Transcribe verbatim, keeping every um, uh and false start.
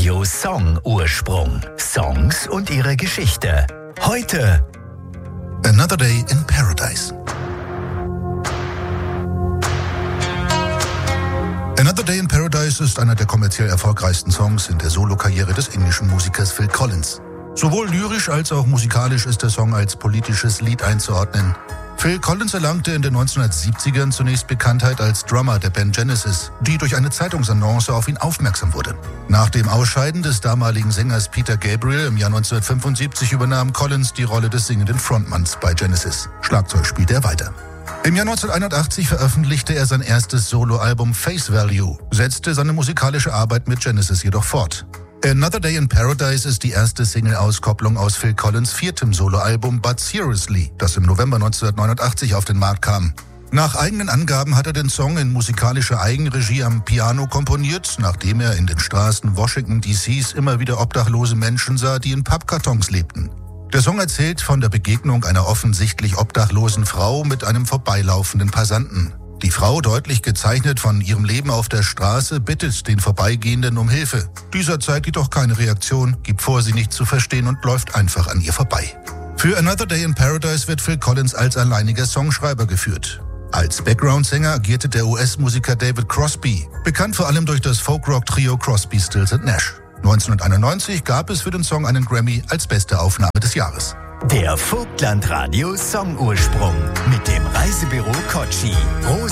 Radio Song Ursprung. Songs und ihre Geschichte. Heute Another Day in Paradise. Another Day in Paradise ist einer der kommerziell erfolgreichsten Songs in der Solokarriere des englischen Musikers Phil Collins. Sowohl lyrisch als auch musikalisch ist der Song als politisches Lied einzuordnen. Phil Collins erlangte in den neunzehnhundertsiebzigern zunächst Bekanntheit als Drummer der Band Genesis, die durch eine Zeitungsannonce auf ihn aufmerksam wurde. Nach dem Ausscheiden des damaligen Sängers Peter Gabriel im Jahr neunzehnhundertfünfundsiebzig übernahm Collins die Rolle des singenden Frontmanns bei Genesis. Schlagzeug spielte er weiter. Im Jahr neunzehnhunderteinundachtzig veröffentlichte er sein erstes Soloalbum Face Value, setzte seine musikalische Arbeit mit Genesis jedoch fort. Another Day in Paradise ist die erste Single-Auskopplung aus Phil Collins' viertem Soloalbum But Seriously, das im November neunzehnhundertneunundachtzig auf den Markt kam. Nach eigenen Angaben hat er den Song in musikalischer Eigenregie am Piano komponiert, nachdem er in den Straßen Washington D Cs immer wieder obdachlose Menschen sah, die in Pappkartons lebten. Der Song erzählt von der Begegnung einer offensichtlich obdachlosen Frau mit einem vorbeilaufenden Passanten. Die Frau, deutlich gezeichnet von ihrem Leben auf der Straße, bittet den Vorbeigehenden um Hilfe. Dieser zeigt jedoch keine Reaktion, gibt vor, sie nicht zu verstehen und läuft einfach an ihr vorbei. Für Another Day in Paradise wird Phil Collins als alleiniger Songschreiber geführt. Als Background-Sänger agierte der U S-Musiker David Crosby, bekannt vor allem durch das Folk-Rock-Trio Crosby, Stills and Nash. neunzehnhunderteinundneunzig gab es für den Song einen Grammy als beste Aufnahme des Jahres. der Vogtland Radio Song Ursprung mit dem Reisebüro Kotschi.